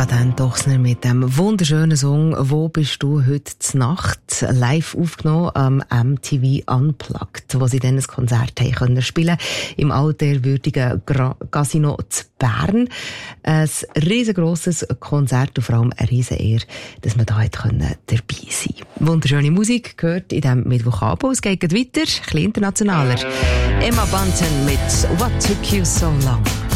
Baden Dochsner mit dem wunderschönen Song «Wo bist du heute Nacht?» live aufgenommen am MTV Unplugged, wo sie dann ein Konzert haben können spielen im altehrwürdigen Casino zu Bern. Ein riesengroßes Konzert und vor allem eine riesen Ehre, dass man da dabei sein konnte. Wunderschöne Musik gehört in diesem Mittwochabend. Es geht weiter, ein bisschen internationaler. Emma Bunton mit «What Took You So Long?»